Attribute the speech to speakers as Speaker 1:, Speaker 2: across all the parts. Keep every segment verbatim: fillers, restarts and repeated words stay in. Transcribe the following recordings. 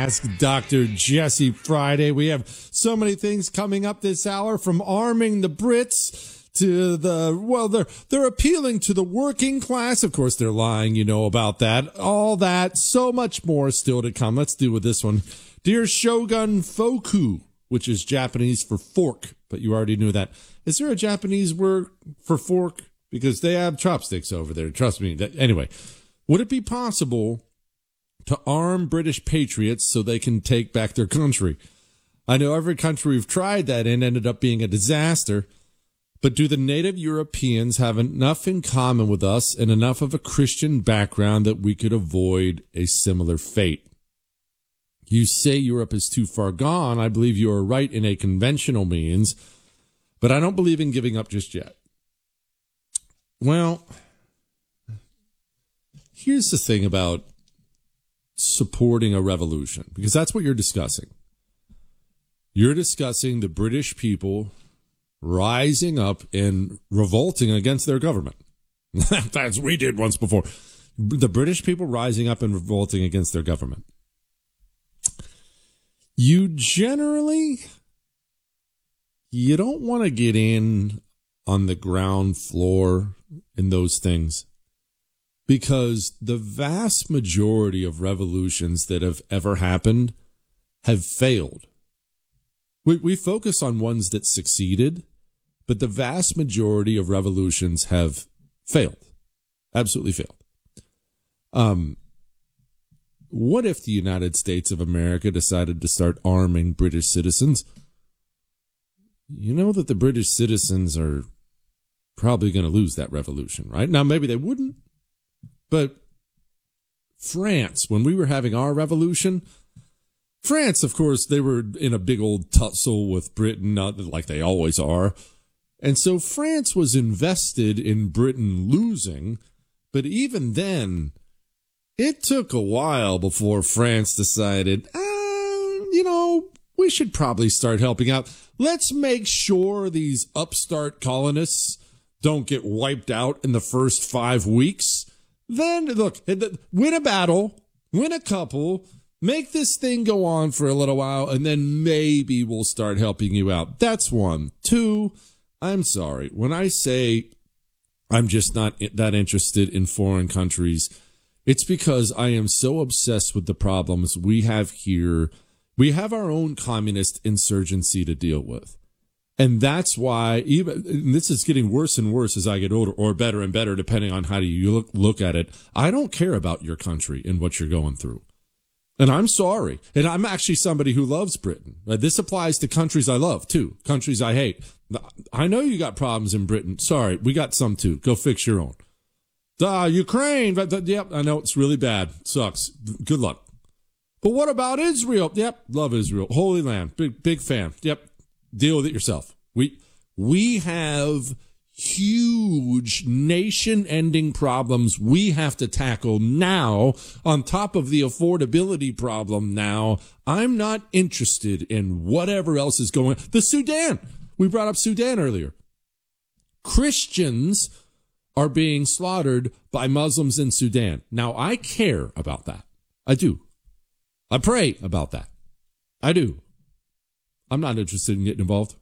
Speaker 1: Ask Doctor Jesse Friday. We have so many things coming up this hour, from arming the Brits to the, well, they're, they're appealing to the working class. Of course, they're lying, you know about that. All that, so much more still to come. Let's do with this one. Dear Shogun Foku, which is Japanese for fork, but you already knew that. Is there a Japanese word for fork? Because they have chopsticks over there. Trust me. That, anyway, would it be possible to arm British patriots so they can take back their country? I know every country we've tried that in ended up being a disaster, but do the native Europeans have enough in common with us and enough of a Christian background that we could avoid a similar fate? You say Europe is too far gone. I believe you are right in a conventional means, but I don't believe in giving up just yet. Well, here's the thing about supporting a revolution, because that's what you're discussing. You're discussing the British people rising up and revolting against their government. That's what we did once before. The British people rising up and revolting against their government. You generally, you don't want to get in on the ground floor in those things, because the vast majority of revolutions that have ever happened have failed. We, we focus on ones that succeeded, but the vast majority of revolutions have failed, absolutely failed. Um, what if the United States of America decided to start arming British citizens? You know that the British citizens are probably going to lose that revolution, right? Now, maybe they wouldn't, but France, when we were having our revolution, France, of course, they were in a big old tussle with Britain, not like they always are. And so France was invested in Britain losing, but even then, it took a while before France decided, uh, you know, we should probably start helping out. Let's make sure these upstart colonists don't get wiped out in the first five weeks. Then, look, win a battle, win a couple, make this thing go on for a little while, and then maybe we'll start helping you out. That's one. Two, I'm sorry. When I say I'm just not that interested in foreign countries, it's because I am so obsessed with the problems we have here. We have our own communist insurgency to deal with. And that's why, even and this is getting worse and worse as I get older, or better and better, depending on how you look, look at it. I don't care about your country and what you're going through. And I'm sorry. And I'm actually somebody who loves Britain. This applies to countries I love, too. Countries I hate. I know you got problems in Britain. Sorry, we got some, too. Go fix your own. Uh, Ukraine. But, yep, I know it's really bad. Sucks. Good luck. But what about Israel? Yep, love Israel. Holy Land. Big, big fan. Yep. Deal with it yourself. We we have huge nation-ending problems we have to tackle now on top of the affordability problem now. I'm not interested in whatever else is going on. The Sudan. We brought up Sudan earlier. Christians are being slaughtered by Muslims in Sudan. Now, I care about that. I do. I pray about that. I do. I'm not interested in getting involved.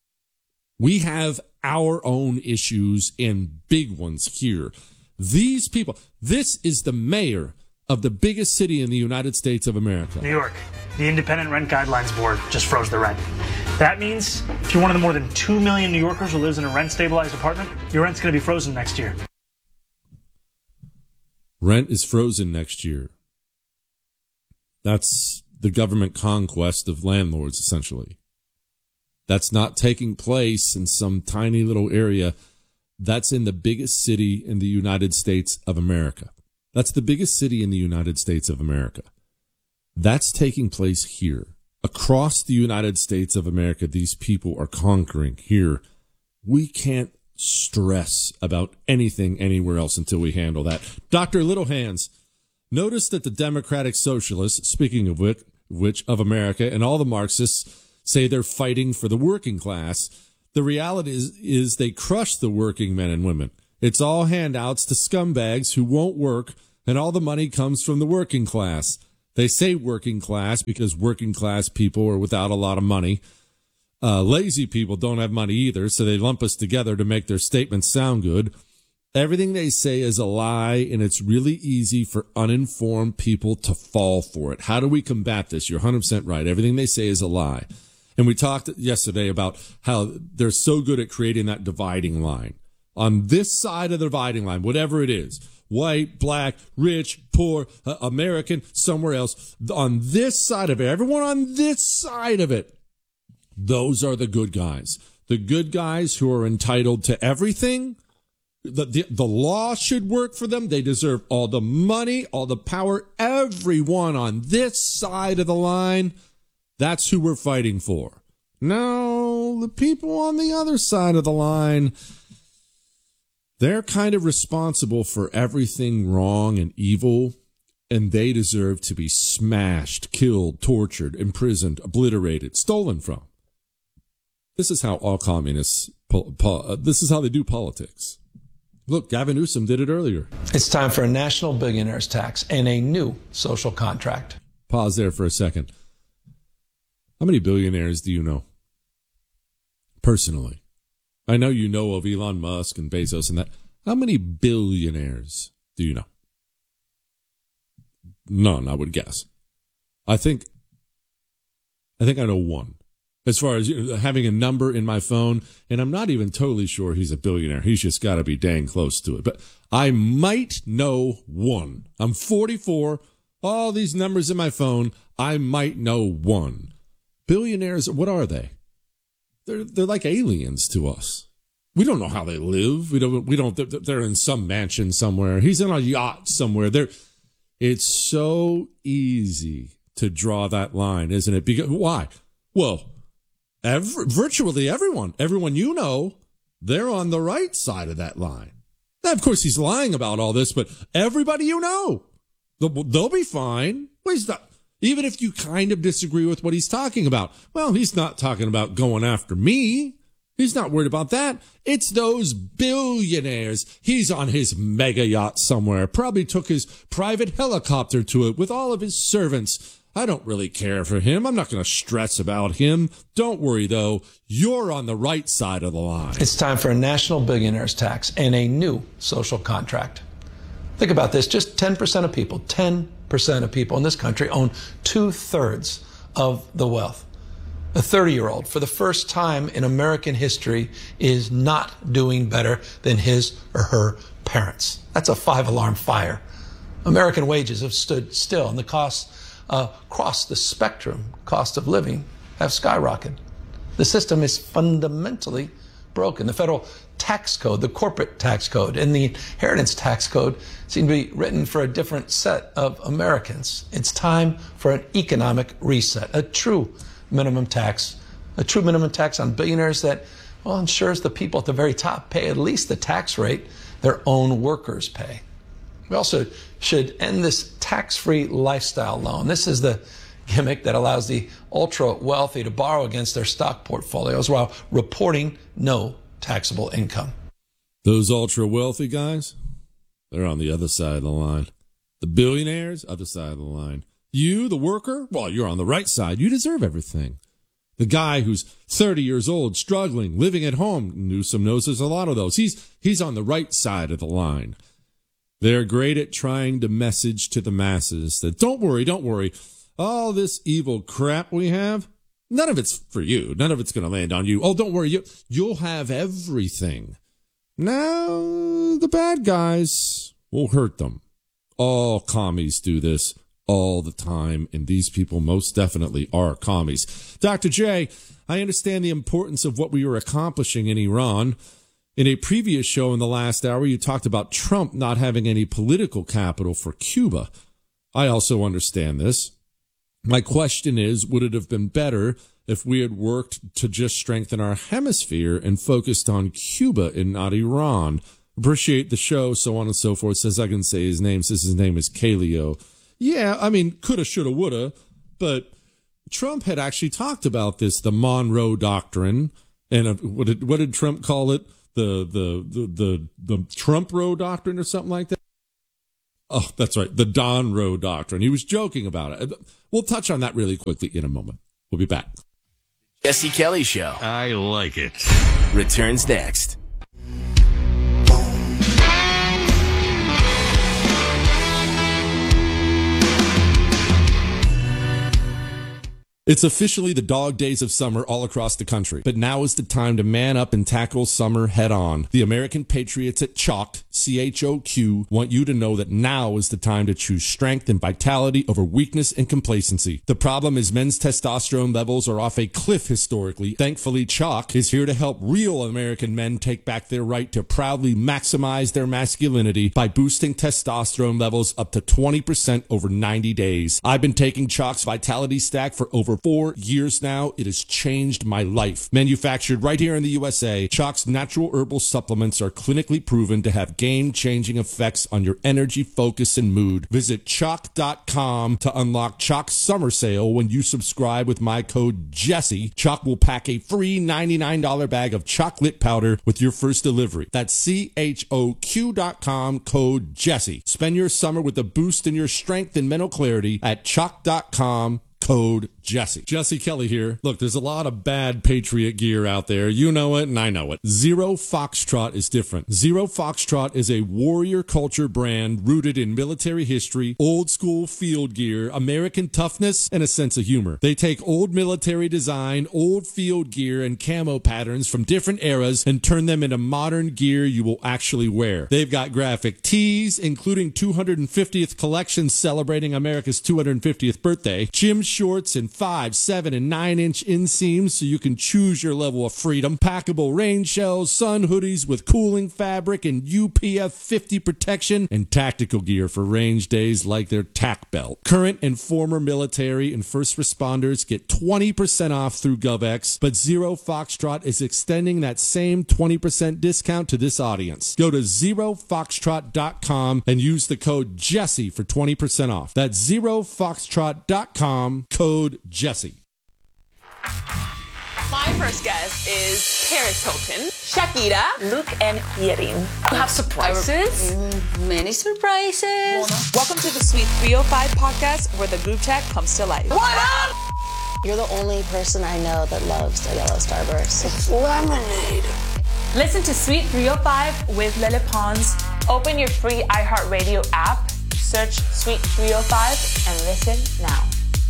Speaker 1: We have our own issues and big ones here. These people, this is the mayor of the biggest city in the United States of America.
Speaker 2: New York, the Independent Rent Guidelines Board just froze the rent. That means if you're one of the more than two million New Yorkers who lives in a rent-stabilized apartment, your rent's going to be frozen next year.
Speaker 1: Rent is frozen next year. That's the government conquest of landlords, essentially. That's not taking place in some tiny little area. That's in the biggest city in the United States of America. That's the biggest city in the United States of America. That's taking place here. Across the United States of America, these people are conquering here. We can't stress about anything anywhere else until we handle that. Doctor Littlehands, notice that the Democratic Socialists, speaking of which, which of America, and all the Marxists say they're fighting for the working class. The reality is, is they crush the working men and women. It's all handouts to scumbags who won't work, and all the money comes from the working class. They say working class because working class people are without a lot of money. Uh, lazy people don't have money either, so they lump us together to make their statements sound good. Everything they say is a lie, and it's really easy for uninformed people to fall for it. How do we combat this? You're one hundred percent right. Everything they say is a lie. And we talked yesterday about how they're so good at creating that dividing line. On this side of the dividing line, whatever it is, white, black, rich, poor, uh, American, somewhere else, on this side of it, everyone on this side of it, those are the good guys. The good guys who are entitled to everything. The, the, the law should work for them. They deserve all the money, all the power. Everyone on this side of the line, that's who we're fighting for. No, the people on the other side of the line, they're kind of responsible for everything wrong and evil, and they deserve to be smashed, killed, tortured, imprisoned, obliterated, stolen from. This is how all communists, po- po- uh, this is how they do politics. Look, Gavin Newsom did it earlier.
Speaker 3: It's time for a national billionaires tax and a new social contract.
Speaker 1: Pause there for a second. How many billionaires do you know? Personally. I know you know of Elon Musk and Bezos and that. How many billionaires do you know? None, I would guess. I think, I think I know one. As far as you know, having a number in my phone, and I'm not even totally sure he's a billionaire. He's just got to be dang close to it. But I might know one. I'm forty-four. All these numbers in my phone, I might know one. Billionaires, what are they? They're they're like aliens to us. We don't know how they live. We don't. We don't. They're in some mansion somewhere. He's in a yacht somewhere. They're. It's so easy to draw that line, isn't it? Because why? Well. Every, virtually everyone, everyone you know, they're on the right side of that line. Now, of course, he's lying about all this, but everybody you know, they'll, they'll be fine. Well, he's not, even if you kind of disagree with what he's talking about. Well, he's not talking about going after me. He's not worried about that. It's those billionaires. He's on his mega yacht somewhere, probably took his private helicopter to it with all of his servants. I don't really care for him. I'm not going to stress about him. Don't worry, though. You're on the right side of the line.
Speaker 3: It's time for a national billionaires tax and a new social contract. Think about this. Just ten percent of people, ten percent of people in this country own two-thirds of the wealth. A thirty-year-old, for the first time in American history, is not doing better than his or her parents. That's a five-alarm fire. American wages have stood still, and the costs Uh, across the spectrum, cost of living, have skyrocketed. The system is fundamentally broken. The federal tax code, the corporate tax code, and the inheritance tax code seem to be written for a different set of Americans. It's time for an economic reset, a true minimum tax, a true minimum tax on billionaires that, well, ensures the people at the very top pay at least the tax rate their own workers pay. We also should end this tax-free lifestyle loan. This is the gimmick that allows the ultra-wealthy to borrow against their stock portfolios while reporting no taxable income.
Speaker 1: Those ultra-wealthy guys, they're on the other side of the line. The billionaires, other side of the line. You, the worker, well, you're on the right side. You deserve everything. The guy who's thirty years old, struggling, living at home, Newsom knows there's a lot of those. He's he's on the right side of the line. They're great at trying to message to the masses that don't worry, don't worry. All this evil crap we have, none of it's for you. None of it's going to land on you. Oh, don't worry, you, you'll have everything. Now, the bad guys will hurt them. All commies do this all the time, and these people most definitely are commies. Doctor J, I understand the importance of what we were accomplishing in Iran. In a previous show in the last hour, you talked about Trump not having any political capital for Cuba. I also understand this. My question is, would it have been better if we had worked to just strengthen our hemisphere and focused on Cuba and not Iran? Appreciate the show, so on and so forth. Says I can say his name. Says his name is Kaleo. Yeah, I mean, coulda, shoulda, woulda, but Trump had actually talked about this, the Monroe Doctrine, and uh, what did what did Trump call it? The the the the, the Trump Roe Doctrine or something like that. Oh, that's right. The Don Rowe Doctrine. He was joking about it. We'll touch on that really quickly in a moment. We'll be back.
Speaker 4: Jesse Kelly Show.
Speaker 5: I like it.
Speaker 4: Returns next.
Speaker 1: It's officially the dog days of summer all across the country, but now is the time to man up and tackle summer head on. The American Patriots at Choq, C H O Q, want you to know that now is the time to choose strength and vitality over weakness and complacency. The problem is men's testosterone levels are off a cliff historically. Thankfully, Choq is here to help real American men take back their right to proudly maximize their masculinity by boosting testosterone levels up to twenty percent over ninety days. I've been taking Choq's Vitality Stack for over four years now. It has changed my life. Manufactured right here in the U S A, Choq's natural herbal supplements are clinically proven to have game-changing effects on your energy, focus, and mood. Visit choq dot com to unlock Choq's summer sale. When you subscribe with my code Jesse, Choq will pack a free ninety-nine dollars bag of chocolate powder with your first delivery. That's C H O Q dot com, code Jesse. Spend your summer with a boost in your strength and mental clarity at choq dot com. Code Jesse. Jesse Kelly here. Look, there's a lot of bad Patriot gear out there. You know it, and I know it. Zero Foxtrot is different. Zero Foxtrot is a warrior culture brand rooted in military history, old school field gear, American toughness, and a sense of humor. They take old military design, old field gear, and camo patterns from different eras and turn them into modern gear you will actually wear. They've got graphic tees, including two hundred fiftieth collections celebrating America's two hundred fiftieth birthday, gym shorts and five, seven, and nine inch inseams so you can choose your level of freedom, packable rain shells, sun hoodies with cooling fabric and U P F fifty protection, and tactical gear for range days like their tack belt. Current and former military and first responders get twenty percent off through GovX, but Zero Foxtrot is extending that same twenty percent discount to this audience. Go to zero foxtrot dot com and use the code Jesse for twenty percent off. That's zero foxtrot dot com. Code Jesse.
Speaker 6: My first guest is Paris Hilton, Shakira, Luke, and Yerin. You have surprises?
Speaker 7: Mm, many surprises.
Speaker 6: Welcome to the Sweet three oh five podcast, where the group chat comes to life. What up?
Speaker 7: You're the only person I know that loves a yellow Starburst.
Speaker 8: It's lemonade.
Speaker 6: Listen to Sweet three oh five with Lele Pons. Open your free iHeartRadio app, search Sweet three oh five, and listen now.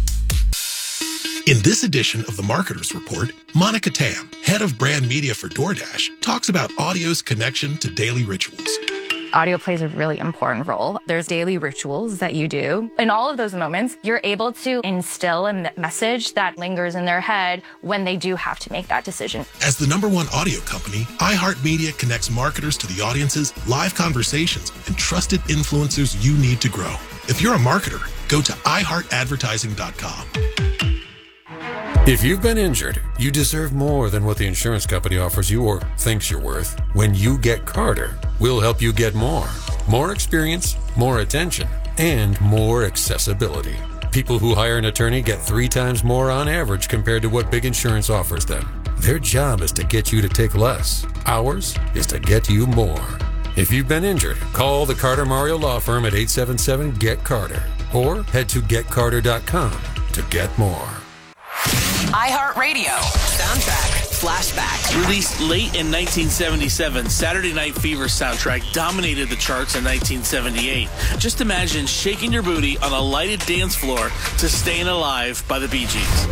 Speaker 9: In this edition of the Marketers Report, Monica Tam, head of brand media for DoorDash, talks about audio's connection to daily rituals.
Speaker 10: Audio plays a really important role. There's daily rituals that you do. In all of those moments, you're able to instill a message that lingers in their head when they do have to make that decision.
Speaker 9: As the number one audio company, iHeartMedia connects marketers to the audiences, live conversations, and trusted influencers you need to grow. If you're a marketer, go to i heart advertising dot com.
Speaker 5: If you've been injured, you deserve more than what the insurance company offers you or thinks you're worth. When you get Carter, we'll help you get more. More experience, more attention, and more accessibility. People who hire an attorney get three times more on average compared to what big insurance offers them. Their job is to get you to take less. Ours is to get you more. If you've been injured, call the Carter Mario Law Firm at eight seven seven, G E T Carter or head to get carter dot com to get more.
Speaker 4: iHeartRadio. Soundtrack. Flashback.
Speaker 11: Released late in nineteen seventy-seven, Saturday Night Fever soundtrack dominated the charts in nineteen seventy-eight. Just imagine shaking your booty on a lighted dance floor to Stayin' Alive by the Bee Gees.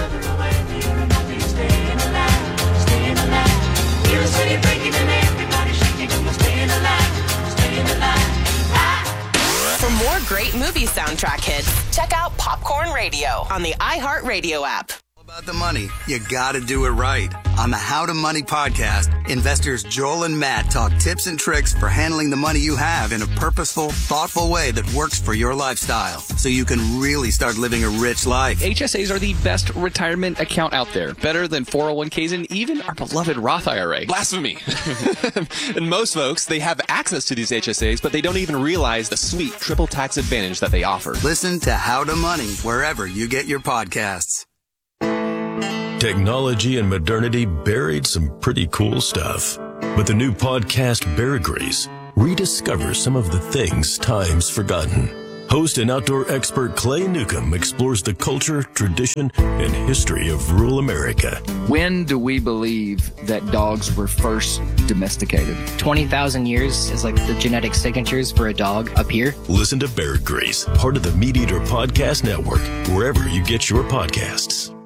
Speaker 4: For more great movie soundtrack hits, check out Popcorn Radio on the iHeartRadio app.
Speaker 12: About the money, you gotta do it right. On the How to Money podcast, investors Joel and Matt talk tips and tricks for handling the money you have in a purposeful, thoughtful way that works for your lifestyle, so you can really start living a rich life.
Speaker 13: H S As are the best retirement account out there, better than four oh one k's and even our beloved Roth I R A.
Speaker 14: Blasphemy. And most folks, they have access to these H S As, but they don't even realize the sweet triple tax advantage that they offer.
Speaker 12: Listen to How to Money wherever you get your podcasts.
Speaker 15: Technology and modernity buried some pretty cool stuff. But the new podcast, Bear Grease,
Speaker 8: rediscover some of the things time's forgotten. Host and outdoor expert Clay Newcomb explores the culture, tradition, and history of rural America.
Speaker 15: When do we believe that dogs were first domesticated?
Speaker 16: twenty thousand years is like the genetic signatures for a dog up here.
Speaker 8: Listen to Bear Grease, part of the Meat Eater Podcast Network, wherever you get your podcasts.